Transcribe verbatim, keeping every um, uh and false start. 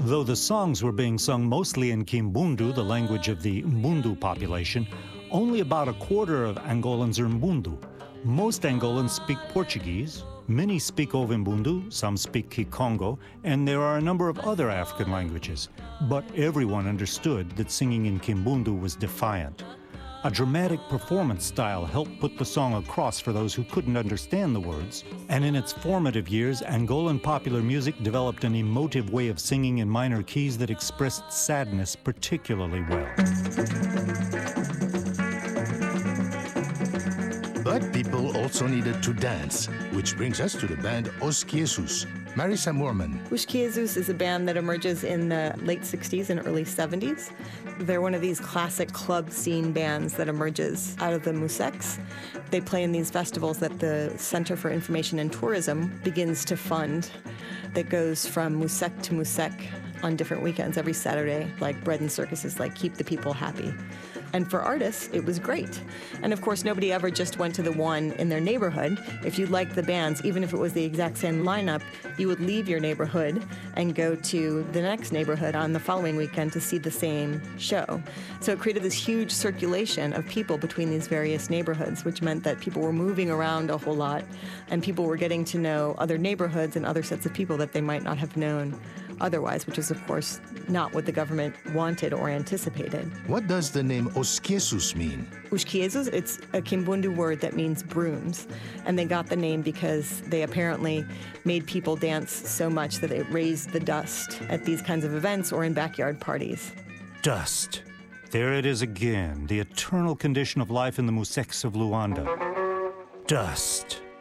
Though the songs were being sung mostly in Kimbundu, the language of the Mbundu population, only about a quarter of Angolans are Mbundu. Most Angolans speak Portuguese, many speak Ovimbundu, some speak Kikongo, and there are a number of other African languages. But everyone understood that singing in Kimbundu was defiant. A dramatic performance style helped put the song across for those who couldn't understand the words, and in its formative years, Angolan popular music developed an emotive way of singing in minor keys that expressed sadness particularly well. But people also needed to dance, which brings us to the band Os Jesus. Marisa Moorman. Os Jesus is a band that emerges in the late sixties and early seventies. They're one of these classic club scene bands that emerges out of the Musex. They play in these festivals that the Center for Information and Tourism begins to fund, that goes from Musek to Musek on different weekends every Saturday, like bread and circuses, like Keep the People Happy. And for artists, it was great. And of course, nobody ever just went to the one in their neighborhood. If you liked the bands, even if it was the exact same lineup, you would leave your neighborhood and go to the next neighborhood on the following weekend to see the same show. So it created this huge circulation of people between these various neighborhoods, which meant that people were moving around a whole lot, and people were getting to know other neighborhoods and other sets of people that they might not have known otherwise, which is, of course, not what the government wanted or anticipated. What does the name Os Jesus mean? Os Jesus, it's a Kimbundu word that means brooms, and they got the name because they apparently made people dance so much that it raised the dust at these kinds of events or in backyard parties. Dust. There it is again, the eternal condition of life in the Musex of Luanda. Dust.